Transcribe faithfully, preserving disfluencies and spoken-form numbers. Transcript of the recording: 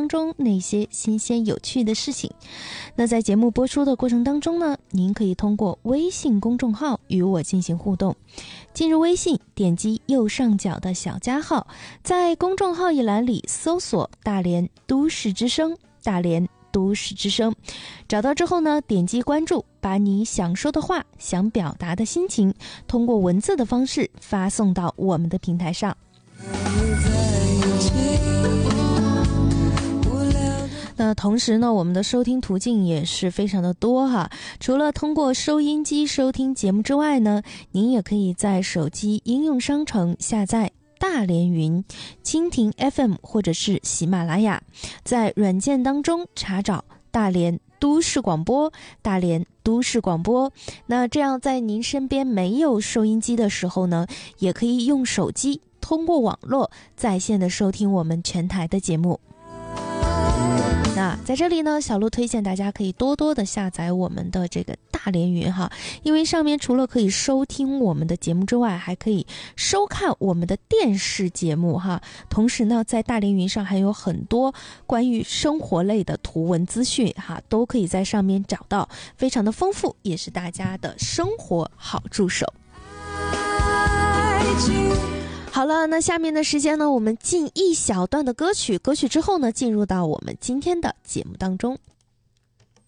中那些新鲜有趣的事情。那在节目播出的过程当中呢，您可以通过微信公众号与我进行互动。进入微信，点击右上角的小加号，在公众号一栏里搜索大连都市之声，大连都市之声，找到之后呢，点击关注，把你想说的话、想表达的心情通过文字的方式发送到我们的平台上。那同时呢，我们的收听途径也是非常的多哈。除了通过收音机收听节目之外呢，您也可以在手机应用商城下载大连云、蜻蜓 F M 或者是喜马拉雅，在软件当中查找大连都市广播，大连都市广播。那这样在您身边没有收音机的时候呢，也可以用手机通过网络在线的收听我们全台的节目。那在这里呢，小鹿推荐大家可以多多的下载我们的这个大连云哈，因为上面除了可以收听我们的节目之外，还可以收看我们的电视节目哈。同时呢，在大连云上还有很多关于生活类的图文资讯哈，都可以在上面找到，非常的丰富，也是大家的生活好助手。好了，那下面的时间呢，我们进一小段的歌曲，歌曲之后呢，进入到我们今天的节目当中。